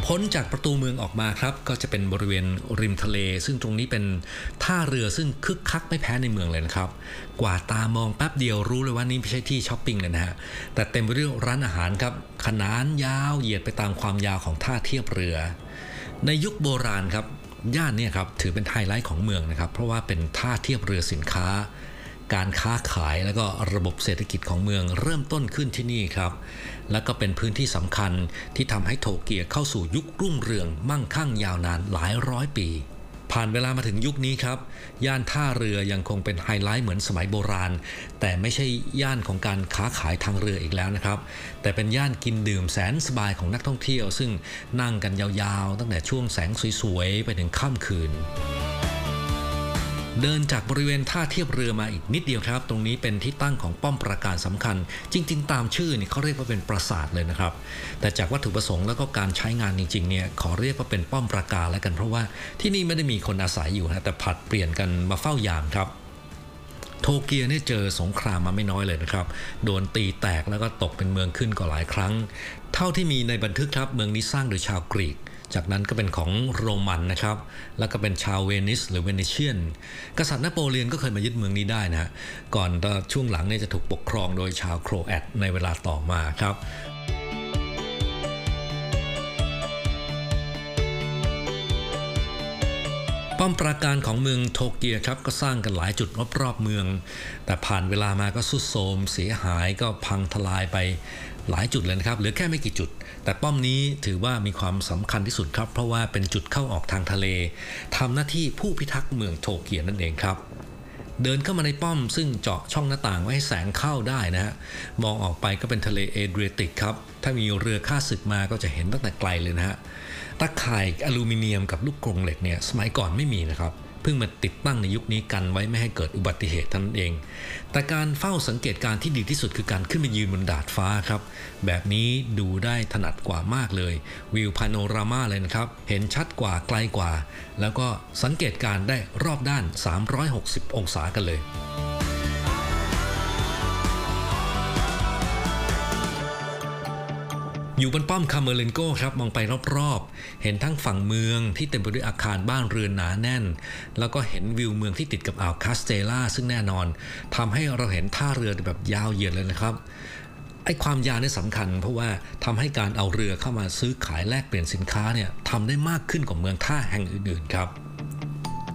พ้นจากประตูเมืองออกมาครับก็จะเป็นบริเวณริมทะเลซึ่งตรงนี้เป็นท่าเรือซึ่งคึกคักไม่แพ้ในเมืองเลยนะครับกว่าตามองแป๊บเดียวรู้เลยว่านี่ไม่ใช่ที่ช้อปปิ้งเลยนะฮะแต่เต็มไปด้วยร้านอาหารครับขนานยาวเหยียดไปตามความยาวของท่าเทียบเรือในยุคโบราณครับย่านนี้ครับถือเป็นไฮไลท์ของเมืองนะครับเพราะว่าเป็นท่าเทียบเรือสินค้าการค้าขายแล้วก็ระบบเศรษฐกิจของเมืองเริ่มต้นขึ้นที่นี่ครับและก็เป็นพื้นที่สำคัญที่ทำให้โตเกียวเข้าสู่ยุครุ่งเรืองมั่งคั่งยาวนานหลายร้อยปีผ่านเวลามาถึงยุคนี้ครับย่านท่าเรือยังคงเป็นไฮไลท์เหมือนสมัยโบราณแต่ไม่ใช่ย่านของการค้าขายทางเรืออีกแล้วนะครับแต่เป็นย่านกินดื่มแสนสบายของนักท่องเที่ยวซึ่งนั่งกันยาวๆตั้งแต่ช่วงแสงสวยๆไปถึงค่ำคืนเดินจากบริเวณท่าเทียบเรือมาอีกนิดเดียวครับตรงนี้เป็นที่ตั้งของป้อมปราการสำคัญจริงๆตามชื่อนี่เขาเรียกว่าเป็นปราสาทเลยนะครับแต่จากวัตถุประสงค์แล้วก็การใช้งานจริงๆเนี่ยขอเรียกว่าเป็นป้อมปราการแล้วกันเพราะว่าที่นี่ไม่ได้มีคนอาศัยอยู่นะแต่ผลัดเปลี่ยนกันมาเฝ้ายามครับโตเกียวเนี่ยเจอสงครามมาไม่น้อยเลยนะครับโดนตีแตกแล้วก็ตกเป็นเมืองขึ้นก็หลายครั้งเท่าที่มีในบันทึกครับเมืองนี้สร้างโดยชาวกรีกจากนั้นก็เป็นของโรมันนะครับแล้วก็เป็นชาวเวนิสหรือเวเนเชียนกษัตริย์นโปเลียนก็เคยมายึดเมืองนี้ได้นะฮะก่อนช่วงหลังเนี่ยจะถูกปกครองโดยชาวโครแอตในเวลาต่อมาครับป้อมปราการของเมืองโตเกียวครับก็สร้างกันหลายจุดรอบๆเมืองแต่ผ่านเวลามาก็ทรุดโทรมเสียหายก็พังทลายไปหลายจุดเลยนะครับเหลือแค่ไม่กี่จุดแต่ป้อมนี้ถือว่ามีความสำคัญที่สุดครับเพราะว่าเป็นจุดเข้าออกทางทะเลทำหน้าที่ผู้พิทักษ์เมืองโตเกียวนั่นเองครับเดินเข้ามาในป้อมซึ่งเจาะช่องหน้าต่างไว้ให้แสงเข้าได้นะฮะมองออกไปก็เป็นทะเลเอเดรียติกครับถ้ามีเรือข้าศึกมาก็จะเห็นตั้งแต่ไกลเลยนะฮะตะข่ายอลูมิเนียมกับลูกกรงเหล็กเนี่ยสมัยก่อนไม่มีนะครับเพิ่งมาติดตั้งในยุคนี้กันไว้ไม่ให้เกิดอุบัติเหตุเท่านั้นเองแต่การเฝ้าสังเกตการที่ดีที่สุดคือการขึ้นไปยืนบนดาดฟ้าครับแบบนี้ดูได้ถนัดกว่ามากเลยวิวพาโนรามาเลยนะครับเห็นชัดกว่าไกลกว่าแล้วก็สังเกตการได้รอบด้าน360องศากันเลยอยู่บนป้อมคาเมเลนโกครับมองไปรอบๆเห็นทั้งฝั่งเมืองที่เต็มไปด้วยอาคารบ้านเรือนหนาแน่นแล้วก็เห็นวิวเมืองที่ติดกับอ่าวคาสเตล่าซึ่งแน่นอนทำให้เราเห็นท่าเรือแบบยาวเหยียดเลยนะครับไอ้ความยาวนี่สำคัญเพราะว่าทำให้การเอาเรือเข้ามาซื้อขายแลกเปลี่ยนสินค้าเนี่ยทำได้มากขึ้นกว่าเมืองท่าแห่งอื่นๆครับ